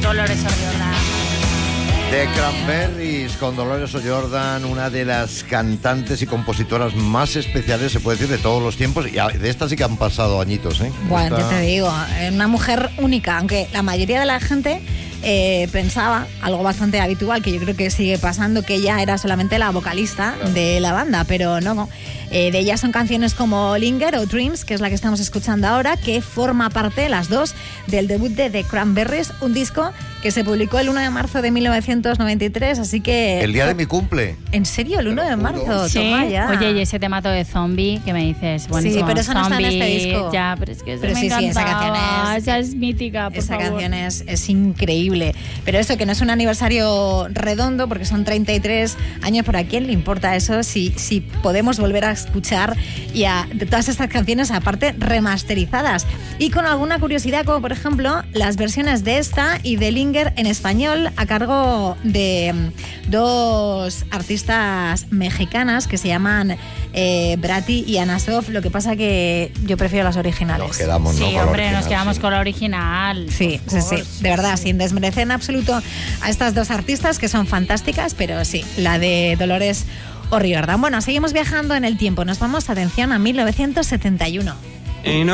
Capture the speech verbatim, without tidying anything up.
Dolores O'Riordan. The Cranberries con Dolores O'Riordan, una de las cantantes y compositoras más especiales, se puede decir, de todos los tiempos. Y de estas sí que han pasado añitos, ¿eh? Bueno, Esta... ya te digo, una mujer única, aunque la mayoría de la gente eh, pensaba, algo bastante habitual, que yo creo que sigue pasando, que ella era solamente la vocalista claro. de la banda, pero no. Eh, de ella son canciones como Linger o Dreams, que es la que estamos escuchando ahora, que forma parte, las dos, del debut de The Cranberries, un disco que se publicó el uno de marzo de mil novecientos noventa y tres, así que... El día de mi cumple. ¿En serio? ¿El uno de marzo? Sí. Toma ya. Oye, y ese temazo de Zombie, que me dices, bueno, sí, pero eso no está en este disco. Ya, pero es que eso pero me sí, encantaba. Sí, esa canción es... Esa es mítica, por Esa favor. canción es, es increíble. Pero eso, que no es un aniversario redondo, porque son treinta y tres años, ¿pero a quién le importa eso? Si, si podemos volver a escuchar y a de todas estas canciones, aparte, remasterizadas. Y con alguna curiosidad, como por ejemplo, las versiones de esta y de Linger en español, a cargo de dos artistas mexicanas que se llaman eh, Brati y Ana Sof. Lo que pasa que yo prefiero las originales. Nos quedamos, sí, ¿no? hombre, original, nos quedamos sí. con la original. Sí, sí, sí, de verdad, sin desmerecer en absoluto a estas dos artistas que son fantásticas, pero sí, la de Dolores O'Riordan. Bueno, seguimos viajando en el tiempo. Nos vamos, atención, a mil novecientos setenta y uno.